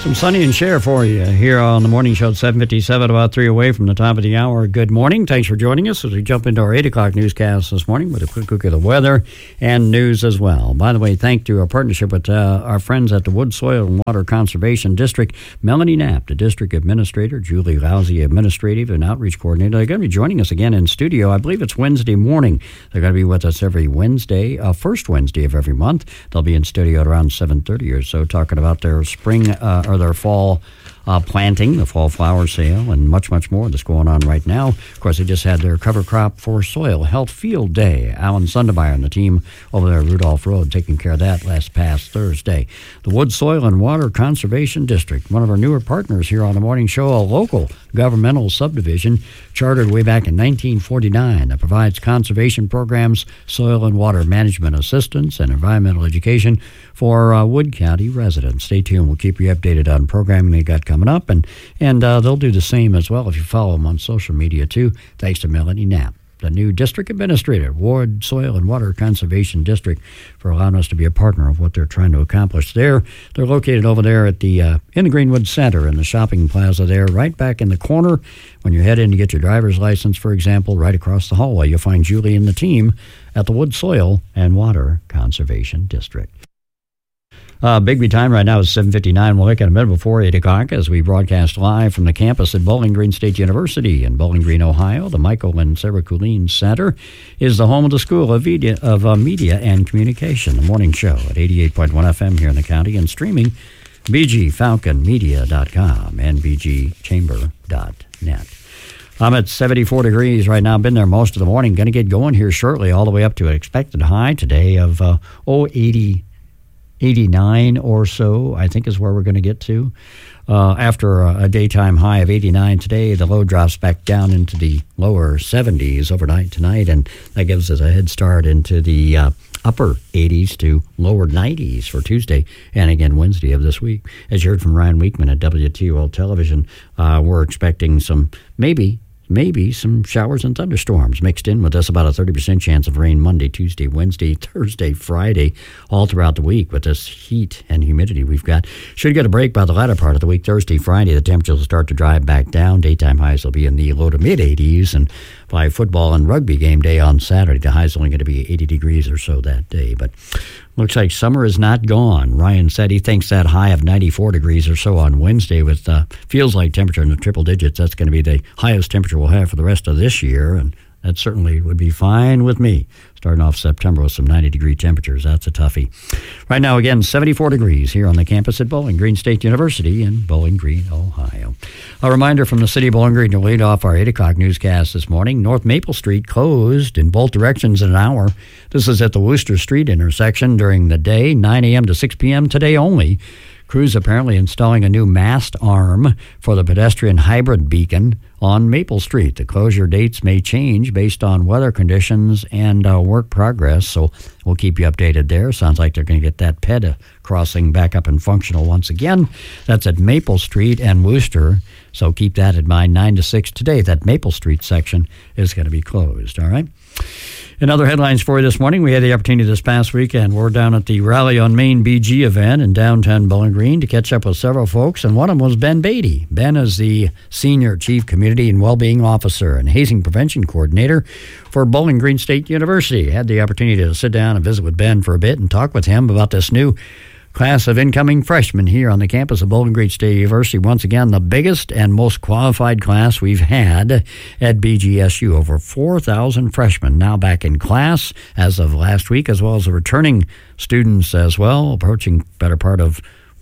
Some Sonny and Cher for you here on the morning show at 7:57, about 3 away from the top of the hour. Good morning. Thanks for joining us as we jump into our 8 o'clock newscast this morning with a quick look at the weather and news as well. By the way, thank you to our partnership with our friends at the Wood, Soil, and Water Conservation District. Melanie Knapp, the District Administrator, Julie Lousy, Administrative and Outreach Coordinator. They're going to be joining us again in studio. I believe it's Wednesday morning. They're going to be with us every Wednesday, first Wednesday of every month. They'll be in studio at around 7:30 or so talking about their spring or their fall planting, the fall flower sale, and much, much more that's going on right now. Of course, they just had their cover crop for soil health field day. Alan Sundermeyer and the team over there at Rudolph Road taking care of that past Thursday. The Wood, Soil, and Water Conservation District, one of our newer partners here on the morning show, a local governmental subdivision chartered way back in 1949 that provides conservation programs, soil and water management assistance, and environmental education for Wood County residents. Stay tuned. We'll keep you updated on programming they got coming up, and they'll do the same as well if you follow them on social media too, thanks to Melanie Knapp, the new District Administrator, Wood, Soil, and Water Conservation District, for allowing us to be a partner of what they're trying to accomplish there. They're located over there at the in the Greenwood Center in the shopping plaza there, right back in the corner. When you head in to get your driver's license, for example, right across the hallway, you'll find Julie and the team at the Wood, Soil, and Water Conservation District. Bigby time right now is 7:59. We'll look at a minute before 8 o'clock as we broadcast live from the campus at Bowling Green State University in Bowling Green, Ohio. The Michael and Sarah Coolene Center is the home of the School of Media and Communication. The morning show at 88.1 FM here in the county and streaming bgfalconmedia.com and bgchamber.net. I'm at 74 degrees right now. Been there most of the morning. Going to get going here shortly, all the way up to an expected high today of 89 or so, I think is where we're going to get to. After a daytime high of 89 today, the low drops back down into the lower 70s overnight tonight, and that gives us a head start into the upper 80s to lower 90s for Tuesday and again Wednesday of this week. As you heard from Ryan Weekman at WTOL Television, we're expecting some maybe some showers and thunderstorms mixed in with us, about a 30% chance of rain Monday, Tuesday, Wednesday, Thursday, Friday, all throughout the week with this heat and humidity we've got. Should get a break by the latter part of the week. Thursday, Friday, the temperatures will start to drive back down. Daytime highs will be in the low to mid-80s, and by football and rugby game day on Saturday, the high's only going to be 80 degrees or so that day. But looks like summer is not gone. Ryan said he thinks that high of 94 degrees or so on Wednesday with feels like temperature in the triple digits. That's going to be the highest temperature we'll have for the rest of this year, and that certainly would be fine with me. Starting off September with some 90-degree temperatures. That's a toughie. Right now, again, 74 degrees here on the campus at Bowling Green State University in Bowling Green, Ohio. A reminder from the city of Bowling Green to lead off our 8 o'clock newscast this morning. North Maple Street closed in both directions in an hour. This is at the Worcester Street intersection during the day, 9 a.m. to 6 p.m. today only. Crews apparently installing a new mast arm for the pedestrian hybrid beacon on Maple Street. The closure dates may change based on weather conditions and work progress, so we'll keep you updated there. Sounds like they're going to get that PED crossing back up and functional once again. That's at Maple Street and Worcester, so keep that in mind. 9 to 6 today, that Maple Street section is going to be closed, all right? In other headlines for you this morning, we had the opportunity this past weekend. We're down at the Rally on Main BG event in downtown Bowling Green to catch up with several folks, and one of them was Ben Beatty. Ben is the Senior Chief Community and Wellbeing Officer and Hazing Prevention Coordinator for Bowling Green State University. Had the opportunity to sit down and visit with Ben for a bit and talk with him about this new class of incoming freshmen here on the campus of Bowling Green State University. Once again, the biggest and most qualified class we've had at BGSU. Over 4,000 freshmen now back in class as of last week, as well as the returning students as well, approaching better part of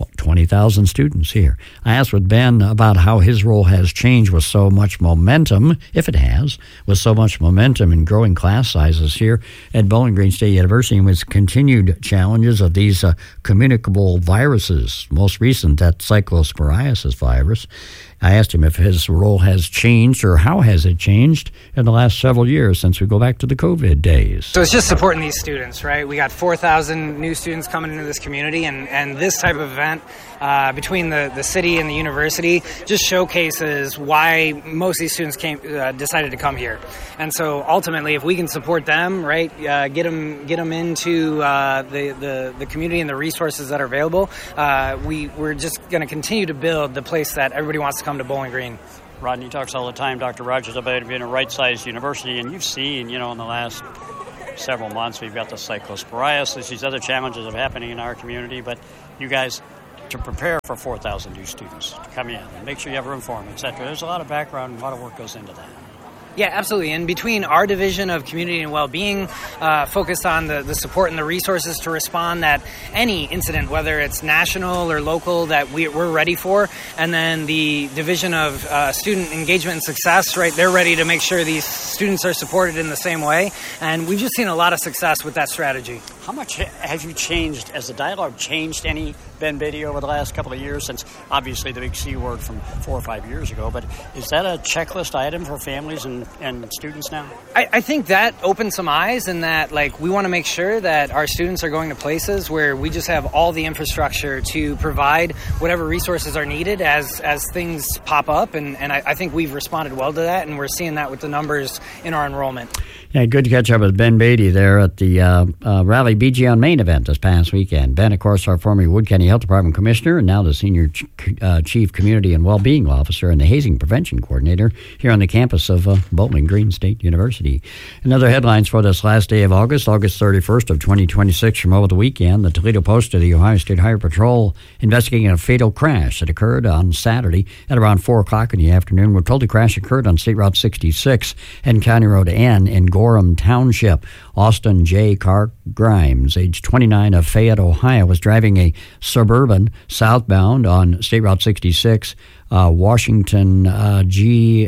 20,000 students here. I asked with Ben about how his role has changed with so much momentum, if it has, with so much momentum in growing class sizes here at Bowling Green State University, and with continued challenges of these communicable viruses, most recent, that cyclosporiasis virus. I asked him if his role has changed or how has it changed in the last several years since we go back to the COVID days. So it's just supporting these students, right? We got 4,000 new students coming into this community, and this type of event between the city and the university just showcases why most of these students decided to come here. And so ultimately, if we can support them, right, get them into the community and the resources that are available, we're just going to continue to build the place that everybody wants to come to Bowling Green. Rodney talks all the time, Dr. Rogers, about it being a right-sized university, and you've seen, in the last several months, we've got the cyclosporiasis, these other challenges are happening in our community, but you guys, to prepare for 4,000 new students to come in and make sure you have room for them, etc. There's a lot of background and a lot of work goes into that. Yeah, absolutely. And between our division of community and well-being, focused on the support and the resources to respond that any incident, whether it's national or local, that we're ready for, and then the division of student engagement and success, right, they're ready to make sure these students are supported in the same way. And we've just seen a lot of success with that strategy. How much have you changed? Has the dialogue changed any, Ben Beatty, over the last couple of years, since obviously the big C word from 4 or 5 years ago? But is that a checklist item for families and students now? I think that opens some eyes, in that, like, we want to make sure that our students are going to places where we just have all the infrastructure to provide whatever resources are needed as things pop up. And I think we've responded well to that, and we're seeing that with the numbers in our enrollment. Yeah, good to catch up with Ben Beatty there at the Rally BG on Main event this past weekend. Ben, of course, our former Wood County Health Department Commissioner and now the Senior Chief Community and Wellbeing Officer and the Hazing Prevention Coordinator here on the campus of Bowling Green State University. Another headlines for this last day of August 31st of 2026 from over the weekend. The Toledo Post of the Ohio State Highway Patrol investigating a fatal crash that occurred on Saturday at around 4 o'clock in the afternoon. We're told the crash occurred on State Route 66 and County Road N in Gorham Township. Austin J. Carr Grimes, age 29, of Fayette, Ohio, was driving a Suburban southbound on State Route 66. Washington G.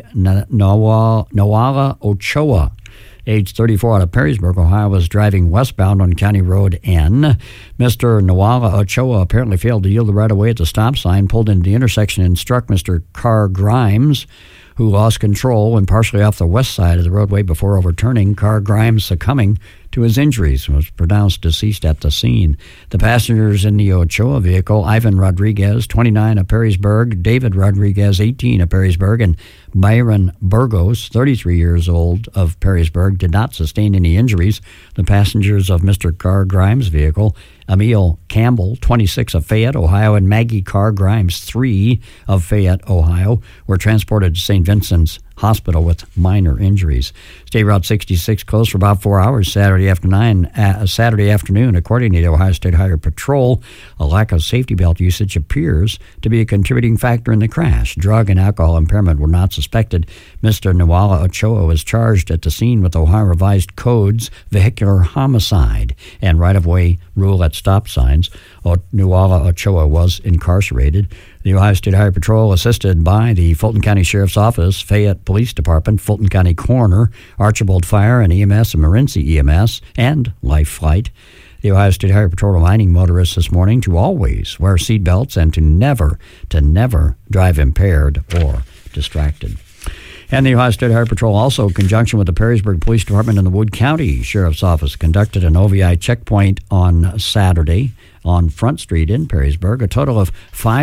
Noala Ochoa, age 34, out of Perrysburg, Ohio, was driving westbound on County Road N. Mr. Noala Ochoa apparently failed to yield the right-of-way at the stop sign, pulled into the intersection, and struck Mr. Carr Grimes, who lost control and partially off the west side of the roadway before overturning. Carr Grimes succumbing to his injuries and was pronounced deceased at the scene. The passengers in the Ochoa vehicle, Ivan Rodriguez, 29, of Perrysburg, David Rodriguez, 18, of Perrysburg, and Byron Burgos, 33 years old, of Perrysburg, did not sustain any injuries. The passengers of Mr. Carr Grimes' vehicle, Emil Campbell, 26, of Fayette, Ohio, and Maggie Carr Grimes, 3, of Fayette, Ohio, were transported to St. Vincent's Hospital with minor injuries. State Route 66 closed for about 4 hours Saturday afternoon. According to the Ohio State Highway Patrol, a lack of safety belt usage appears to be a contributing factor in the crash. Drug and alcohol impairment were not suspected. Mr. Noala Ochoa was charged at the scene with Ohio Revised Codes, vehicular homicide, and right-of-way rule at stop signs. Noala Ochoa was incarcerated. The Ohio State Highway Patrol, assisted by the Fulton County Sheriff's Office, Fayette Police Department, Fulton County Coroner, Archibald Fire and EMS, and Morenci EMS, and Life Flight. The Ohio State Highway Patrol reminding motorists this morning to always wear seat belts and to never drive impaired or distracted. And the Ohio State Highway Patrol, also in conjunction with the Perrysburg Police Department and the Wood County Sheriff's Office, conducted an OVI checkpoint on Saturday on Front Street in Perrysburg. A total of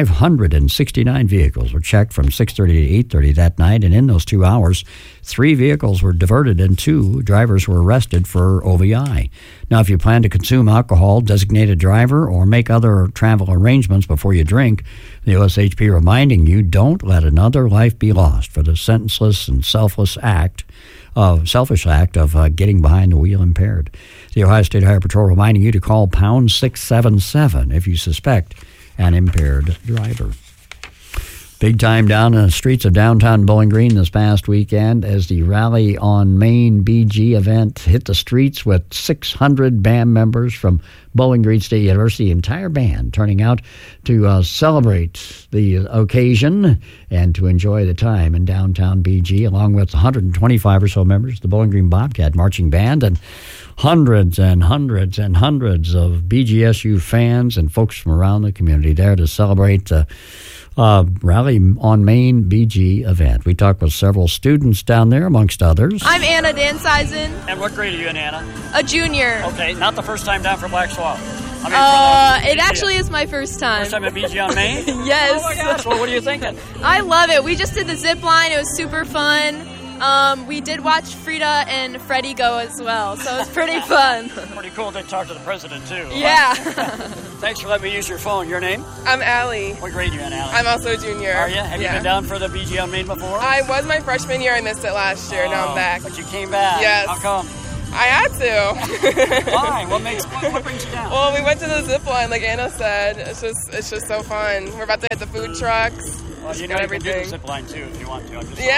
569 vehicles were checked from 6:30 to 8:30 that night, and in those 2 hours, 3 vehicles were diverted and 2 drivers were arrested for OVI. Now, if you plan to consume alcohol, designate a driver, or make other travel arrangements before you drink, the OSHP reminding you, don't let another life be lost for the senseless and selfish act of getting behind the wheel impaired. The Ohio State Highway Patrol reminding you to call pound 677 if you suspect an impaired driver. Big time down in the streets of downtown Bowling Green this past weekend as the Rally on Main BG event hit the streets with 600 band members from Bowling Green State University, entire band turning out to celebrate the occasion and to enjoy the time in downtown BG, along with 125 or so members of the Bowling Green Bobcat Marching Band and hundreds and hundreds and hundreds of BGSU fans and folks from around the community there to celebrate the Rally on Main BG event. We talked with several students down there, amongst others. I'm Anna Dansizen. And what grade are you in, Anna? A junior. Okay, not the first time down for Black Swamp. It actually is my first time. First time at BG on Main? Yes. Oh my gosh, well, what are you thinking? I love it. We just did the zip line. It was super fun. We did watch Frida and Freddie go as well, so it was pretty fun. Pretty cool to talk to the president, too. Yeah. Thanks for letting me use your phone. Your name? I'm Allie. What grade are you in, Allie? I'm also a junior. Are you? Have you been down for the BG on Main before? I was my freshman year. I missed it last year. Now I'm back. But you came back. Yes. How come? I had to. Why? What brings you down? Well, we went to the zip line, like Anna said. It's just so fun. We're about to hit the food trucks. Well, you know you can do the zip line too if you want to. I'm just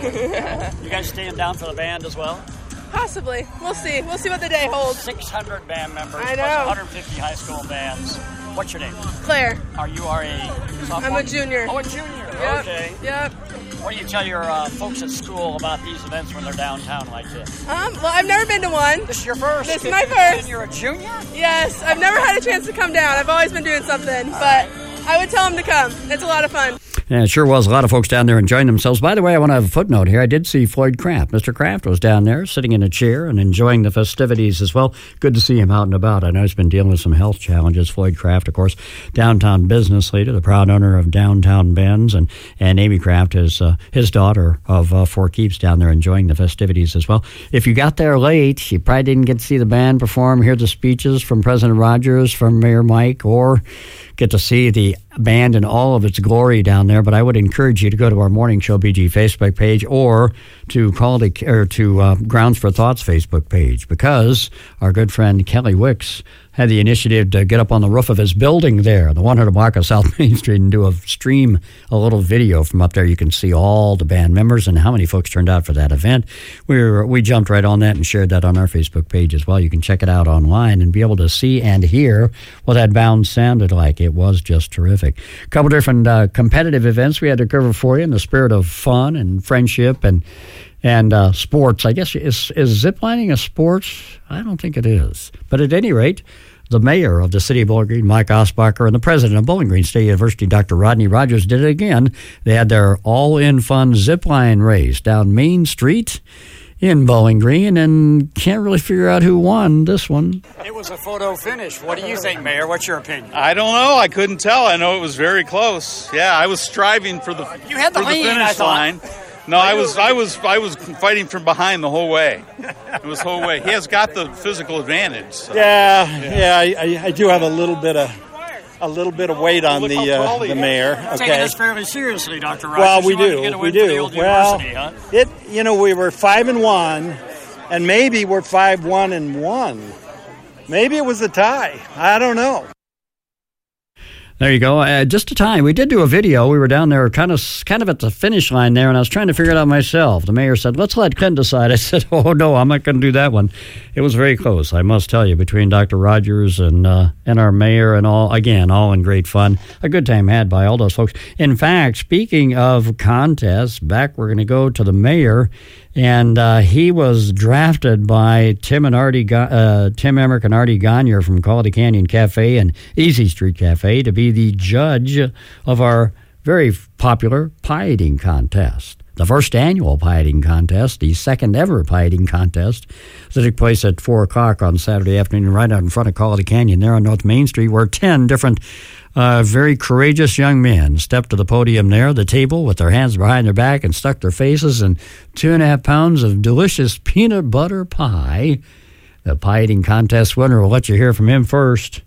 You guys staying down for the band as well? Possibly. We'll see. We'll see what the day holds. 600 band members. I know. Plus 150 high school bands. What's your name? Claire. You are a sophomore? I'm a junior. Oh, a junior. Yep. Okay. Yep. What do you tell your folks at school about these events when they're downtown like this? Well, I've never been to one. This is your first? This is my first. And you're a junior? Yes. I've never had a chance to come down. I've always been doing something. But I would tell them to come. It's a lot of fun. Yeah, it sure was. A lot of folks down there enjoying themselves. By the way, I want to have a footnote here. I did see Floyd Kraft. Mr. Kraft was down there sitting in a chair and enjoying the festivities as well. Good to see him out and about. I know he's been dealing with some health challenges. Floyd Kraft, of course, downtown business leader, the proud owner of Downtown Benz, and Amy Kraft is his daughter of Four Keeps down there enjoying the festivities as well. If you got there late, you probably didn't get to see the band perform, hear the speeches from President Rogers, from Mayor Mike, or get to see the band in all of its glory down there. But I would encourage you to go to our Morning Show BG Facebook page or to Grounds for Thoughts Facebook page, because our good friend Kelly Wicks had the initiative to get up on the roof of his building there, the 100 block of South Main Street, and do a little video from up there. You can see all the band members and how many folks turned out for that event. We jumped right on that and shared that on our Facebook page as well. You can check it out online and be able to see and hear what that bound sounded like. It was just terrific. A couple different competitive events we had to cover for you in the spirit of fun and friendship and sports. I guess, is ziplining a sport? I don't think it is. But at any rate, the mayor of the city of Bowling Green, Mike Osbacher, and the president of Bowling Green State University, Dr. Rodney Rogers, did it again. They had their all-in fun zipline race down Main Street in Bowling Green, and can't really figure out who won this one. It was a photo finish. What do you think, Mayor? What's your opinion? I don't know. I couldn't tell. I know it was very close. Yeah, I was striving for the finish line. No, I was fighting from behind the whole way. It was the whole way. He has got the physical advantage. So. I do have a little bit of weight on the mayor. Okay. Taking this fairly seriously, Dr. Rogers. Well, we do. Well, we were 5-1, and maybe we're 5-1-1. Maybe it was a tie. I don't know. There you go. Just a time. We did do a video. We were down there kind of at the finish line there, and I was trying to figure it out myself. The mayor said, let's let Clint decide. I said, oh, no, I'm not going to do that one. It was very close, I must tell you, between Dr. Rogers and our mayor and all in great fun. A good time had by all those folks. In fact, speaking of contests, we're going to go to the mayor. And he was drafted by Tim Emmerich and Artie Gagne from Quality Canyon Cafe and Easy Street Cafe to be the judge of our very popular pie eating contest. The first annual pie eating contest, the second ever pie eating contest, that took place at 4 o'clock on Saturday afternoon right out in front of Quality Canyon there on North Main Street, where 10 different very courageous young men stepped to the podium there, the table, with their hands behind their back and stuck their faces in 2.5 pounds of delicious peanut butter pie. The pie eating contest winner, will let you hear from him first.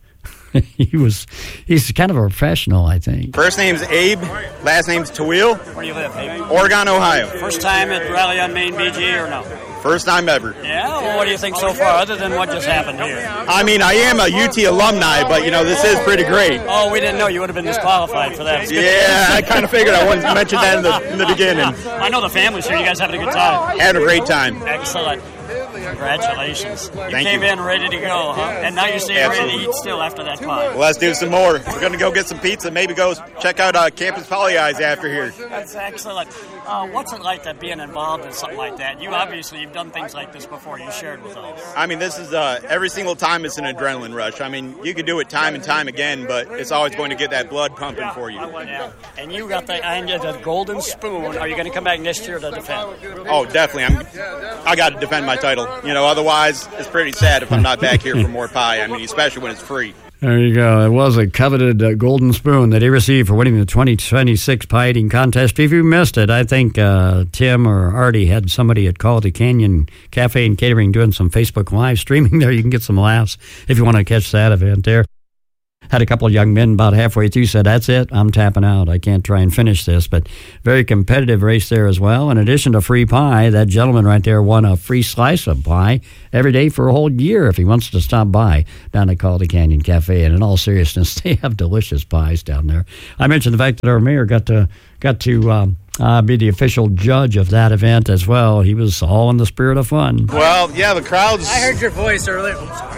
He's kind of a professional, I think. First name's Abe, last name's Tawil. Where do you live, Abe? Oregon, Ohio. First time at Rally on Main BG or no? First time ever. Yeah? Well, what do you think so far, other than what just happened here? I mean, I am a UT alumni, but, this is pretty great. Oh, we didn't know. You would have been disqualified for that. Yeah, I kind of figured I wanted to mention that in the beginning. I know the family's here. You guys having a good time? Having a great time. Excellent. Congratulations. You Thank came you. in ready to go, huh? And now you're staying ready to eat still after that pie. Well, let's do some more. We're going to go get some pizza, maybe go check out Campus Poly Eyes after here. That's excellent. What's it like being involved in something like that? You've done things like this before. You shared with us. I mean, this is every single time it's an adrenaline rush. I mean, you can do it time and time again, but it's always going to get that blood pumping for you. Yeah. And you got the golden spoon. Are you going to come back next year to defend? Oh, definitely. I got to defend my title. Otherwise, it's pretty sad if I'm not back here for more pie. I mean, especially when it's free. There you go. It was a coveted golden spoon that he received for winning the 2026 pie eating contest. If you missed it, I think Tim or Artie had somebody at Call the Canyon Cafe and Catering doing some Facebook Live streaming there. You can get some laughs if you want to catch that event there. Had a couple of young men about halfway through said, that's it, I'm tapping out. I can't try and finish this. But very competitive race there as well. In addition to free pie, that gentleman right there won a free slice of pie every day for a whole year if he wants to stop by down at Calder Canyon Cafe. And in all seriousness, they have delicious pies down there. I mentioned the fact that our mayor got to be the official judge of that event as well. He was all in the spirit of fun. Well, yeah, the crowds. I heard your voice earlier.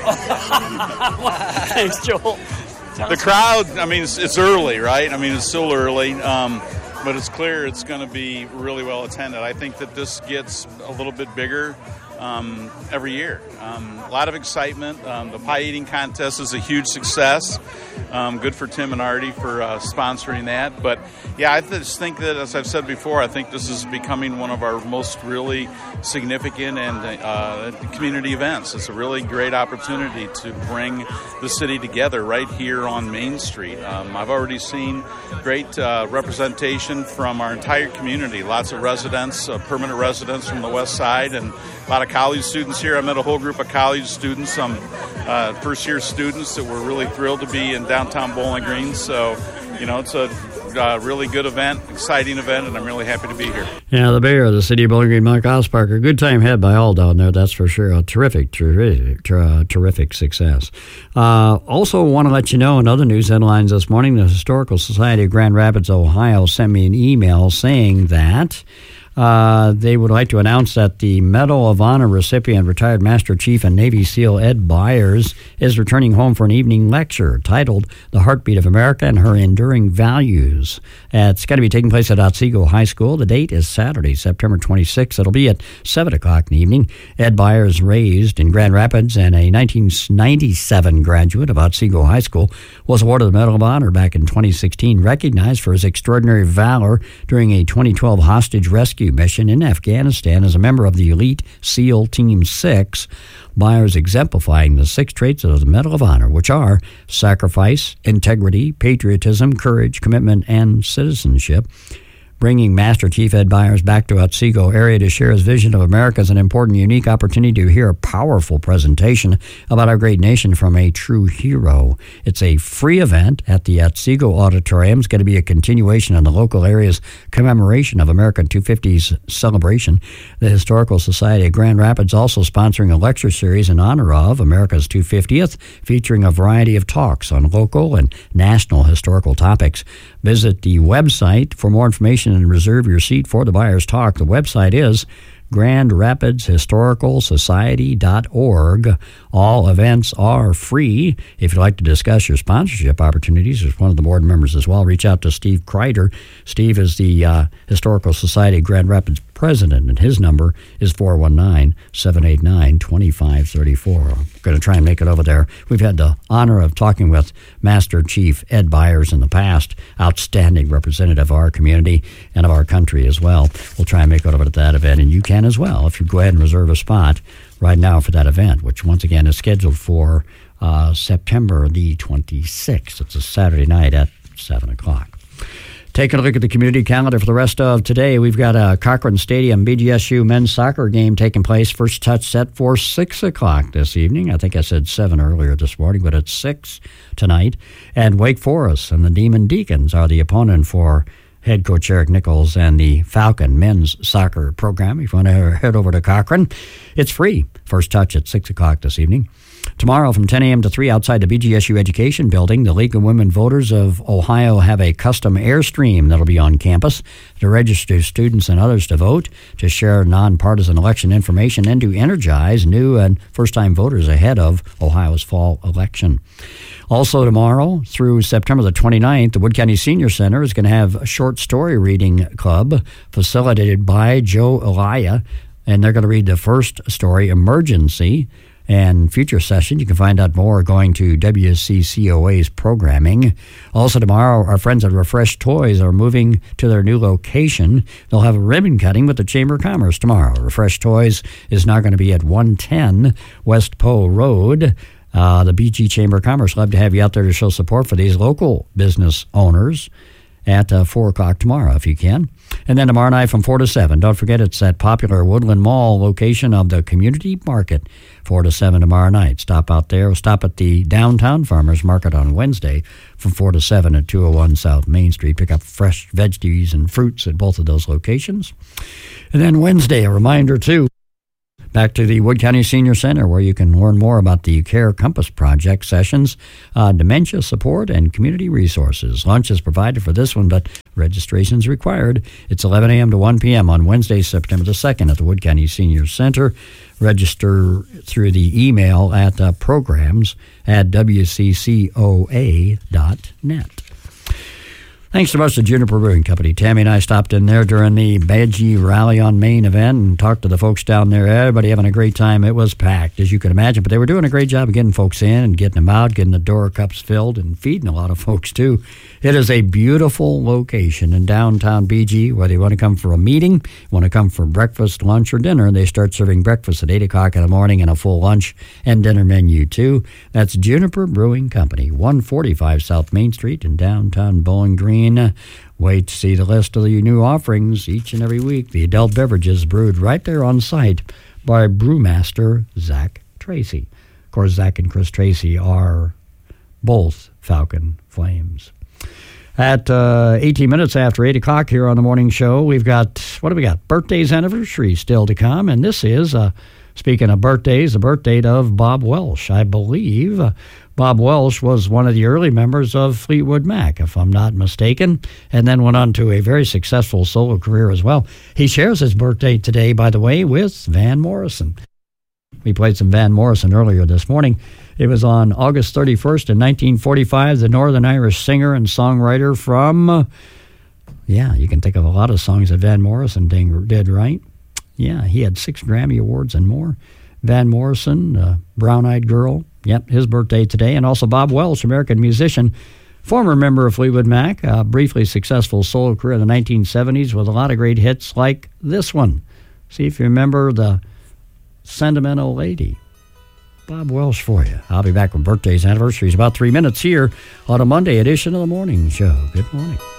Thanks, Joel. The crowd, I mean, it's early, right? I mean, it's still early, but it's clear it's going to be really well attended. I think that this gets a little bit bigger every year. A lot of excitement. The pie eating contest is a huge success. Good for Tim and Artie for sponsoring that. But, yeah, I just think that, as I've said before, I think this is becoming one of our most really significant and community events. It's a really great opportunity to bring the city together right here on Main Street. I've already seen great representation from our entire community. Lots of residents, permanent residents from the west side, and a lot of college students here. I met a whole group of college students, some first-year students that were really thrilled to be in downtown Bowling Green. So, you know, it's a really good event, exciting event, and I'm really happy to be here. Yeah, the mayor of the city of Bowling Green, Mike Osparker, good time had by all down there, that's for sure. A terrific success. Also want to let you know in other news headlines this morning, the Historical Society of Grand Rapids, Ohio sent me an email saying that they would like to announce that the Medal of Honor recipient, retired Master Chief and Navy SEAL Ed Byers, is returning home for an evening lecture titled The Heartbeat of America and Her Enduring Values. It's going to be taking place at Otsego High School. The date is Saturday, September 26th. It'll be at 7 o'clock in the evening. Ed Byers, raised in Grand Rapids and a 1997 graduate of Otsego High School, was awarded the Medal of Honor back in 2016, recognized for his extraordinary valor during a 2012 hostage rescue mission in Afghanistan as a member of the elite SEAL Team 6. Byers exemplifying the 6 traits of the Medal of Honor, which are sacrifice, integrity, patriotism, courage, commitment, and citizenship. Bringing Master Chief Ed Byers back to Otsego area to share his vision of America is an important, unique opportunity to hear a powerful presentation about our great nation from a true hero. It's a free event at the Otsego Auditorium. It's going to be a continuation of the local area's commemoration of America 250's celebration. The Historical Society of Grand Rapids also sponsoring a lecture series in honor of America's 250th, featuring a variety of talks on local and national historical topics. Visit the website for more information and reserve your seat for the Byers Talk. The website is GrandRapidsHistoricalSociety.org. All events are free. If you'd like to discuss your sponsorship opportunities as one of the board members as well, reach out to Steve Kreider. Steve is the Historical Society of Grand Rapids president, and his number is 419-789-2534. I'm going to try and make it over there. We've had the honor of talking with Master Chief Ed Byers in the past, outstanding representative of our community and of our country as well. We'll try and make it over to that event, and you can as well if you go ahead and reserve a spot right now for that event, which once again is scheduled for September the 26th. It's a Saturday night at 7 o'clock. Taking a look at the community calendar for the rest of today, we've got a Cochran Stadium BGSU men's soccer game taking place. First touch set for 6 o'clock this evening. I think I said 7 earlier this morning, but it's 6 tonight. And Wake Forest and the Demon Deacons are the opponent for head coach Eric Nichols and the Falcon men's soccer program. If you want to head over to Cochran, it's free. First touch at 6 o'clock this evening. Tomorrow from 10 a.m. to 3 outside the BGSU Education Building, the League of Women Voters of Ohio have a custom Airstream that'll be on campus to register students and others to vote, to share nonpartisan election information, and to energize new and first-time voters ahead of Ohio's fall election. Also tomorrow through September the 29th, the Wood County Senior Center is going to have a short story reading club facilitated by Joe Elia, and they're going to read the first story, Emergency. And future sessions, you can find out more going to WCCOA's programming. Also tomorrow, our friends at Refresh Toys are moving to their new location. They'll have a ribbon cutting with the Chamber of Commerce tomorrow. Refresh Toys is now going to be at 110 West Poe Road. The BG Chamber of Commerce love to have you out there to show support for these local business owners at 4 o'clock tomorrow, if you can. And then tomorrow night from 4 to 7. Don't forget, it's that popular Woodland Mall location of the Community Market, 4 to 7 tomorrow night. Stop out there. We'll stop at the Downtown Farmers Market on Wednesday from 4 to 7 at 201 South Main Street. Pick up fresh veggies and fruits at both of those locations. And then Wednesday, a reminder, too, back to the Wood County Senior Center, where you can learn more about the Care Compass Project sessions, dementia support, and community resources. Lunch is provided for this one, but registration is required. It's 11 a.m. to 1 p.m. on Wednesday, September the 2nd at the Wood County Senior Center. Register through the email at programs@wccoa.net. Thanks so much to Juniper Brewing Company. Tammy and I stopped in there during the Badgie Rally on Main event and talked to the folks down there. Everybody having a great time. It was packed, as you can imagine, but they were doing a great job of getting folks in and getting them out, getting the door cups filled and feeding a lot of folks, too. It is a beautiful location in downtown BG. Whether you want to come for a meeting, want to come for breakfast, lunch, or dinner, they start serving breakfast at 8 o'clock in the morning and a full lunch and dinner menu, too. That's Juniper Brewing Company, 145 South Main Street in downtown Bowling Green. Wait to see the list of the new offerings each and every week. The adult beverages brewed right there on site by brewmaster Zach Tracy. Of course, Zach and Chris Tracy are both Falcon Flames. At 18 minutes after 8 o'clock here on the morning show, we've got, what do we got? Birthdays, anniversaries still to come. And this is, speaking of birthdays, the birthday of Bob Welsh. I believe Bob Welsh was one of the early members of Fleetwood Mac, if I'm not mistaken, and then went on to a very successful solo career as well. He shares his birthday today, by the way, with Van Morrison. We played some Van Morrison earlier this morning. It was on August 31st in 1945, the Northern Irish singer and songwriter from, you can think of a lot of songs that Van Morrison did, right? Yeah, he had 6 Grammy Awards and more. Van Morrison, Brown-Eyed Girl, his birthday today. And also Bob Welsh, American musician, former member of Fleetwood Mac, a briefly successful solo career in the 1970s with a lot of great hits like this one. See if you remember the Sentimental Lady. Bob Welsh for you. I'll be back with birthdays and anniversaries about 3 minutes here on a Monday edition of the Morning Show. Good morning.